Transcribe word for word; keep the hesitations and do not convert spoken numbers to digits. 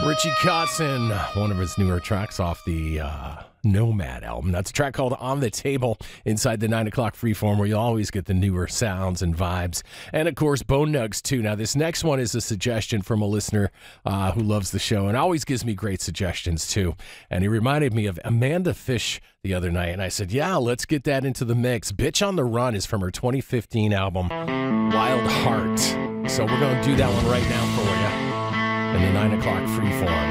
Richie Kotzen, one of his newer tracks off the uh, Nomad album. That's a track called On the Table inside the nine o'clock Freeform, where you'll always get the newer sounds and vibes. And, of course, Bone Nugs, too. Now, this next one is a suggestion from a listener uh, who loves the show and always gives me great suggestions, too. And he reminded me of Amanda Fish the other night, and I said, yeah, let's get that into the mix. Bitch on the Run is from her twenty fifteen album, Wild Heart. So we're going to do that one right now for you in the nine o'clock Freeform.